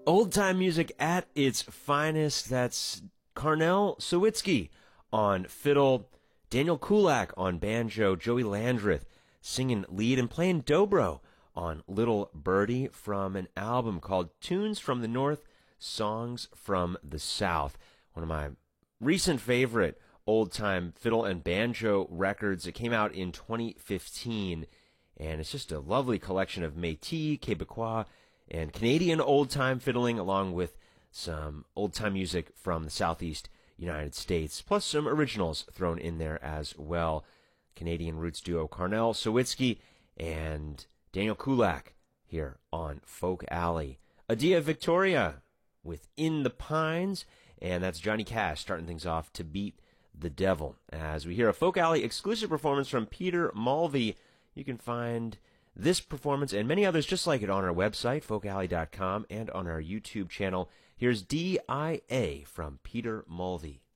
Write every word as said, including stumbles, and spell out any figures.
Old-time music at its finest. That's Carnell Sawicki on fiddle, Daniel Kulak on banjo, Joey Landreth singing lead and playing dobro on Little Birdie from an album called Tunes from the North, Songs from the South. One of my recent favorite old-time fiddle and banjo records. It came out in twenty fifteen, and it's just a lovely collection of Métis, Québécois, and Canadian old-time fiddling, along with some old-time music from the Southeast United States, plus some originals thrown in there as well. Canadian roots duo Carnell Sawicki and Daniel Kulak here on Folk Alley. Adia Victoria with In the Pines, and that's Johnny Cash starting things off to Beat the Devil. As we hear a Folk Alley exclusive performance from Peter Mulvey. You can find this performance and many others just like it on our website, folk alley dot com, and on our YouTube channel. Here's D I A from Peter Mulvey.